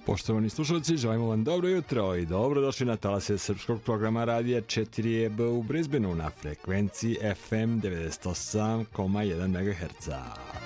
Poštovani slušalci, želimo vam dobro jutro i dobrodošli na talase srpskog programa radija 4EB u Brisbaneu na frekvenciji FM 98,1 MHz.